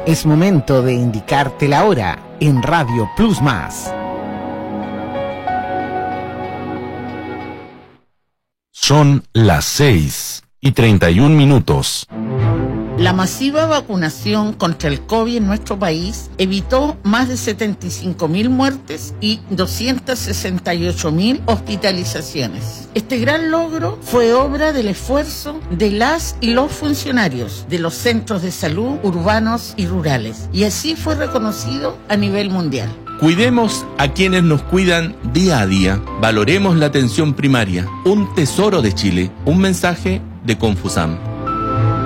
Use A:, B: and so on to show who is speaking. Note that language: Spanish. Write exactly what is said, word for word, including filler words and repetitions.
A: Es momento de indicarte la hora en Radio Plus Más.
B: Son las seis y treinta y un minutos.
C: La masiva vacunación contra el COVID en nuestro país evitó más de setenta y cinco mil muertes y doscientas sesenta y ocho mil hospitalizaciones. Este gran logro fue obra del esfuerzo de las y los funcionarios de los centros de salud urbanos y rurales, y así fue reconocido a nivel mundial.
D: Cuidemos a quienes nos cuidan día a día. Valoremos la atención primaria, un tesoro de Chile. Un mensaje de Confusam.